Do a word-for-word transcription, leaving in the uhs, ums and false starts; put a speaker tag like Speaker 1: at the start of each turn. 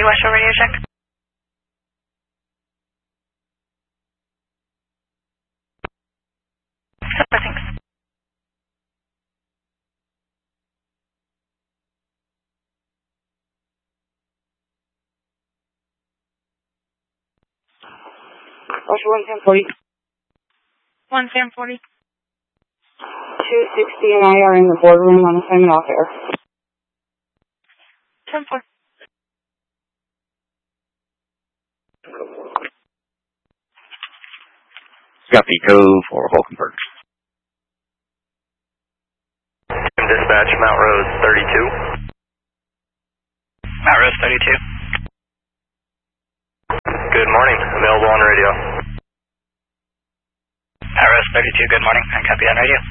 Speaker 1: thirty West Shore radio check. Super, thanks.
Speaker 2: West Shore one ten forty.
Speaker 1: one ten forty.
Speaker 2: two sixty and I are in the boardroom on assignment off air.
Speaker 1: ten four.
Speaker 3: Scott Pico for Hulkenberg.
Speaker 4: Dispatch, Mount Rose thirty-two.
Speaker 5: Mount Rose thirty-two.
Speaker 4: Good morning, available on radio.
Speaker 5: Mount Rose thirty-two, good morning, and copy on radio.